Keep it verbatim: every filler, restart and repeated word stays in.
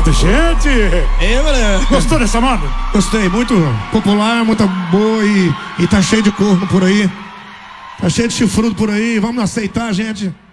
Gente! É, galera. Gostou dessa moda? Gostei, muito popular, muito boa e, e tá cheio de corno por aí. Tá cheio de chifrudo por aí. Vamos aceitar, gente.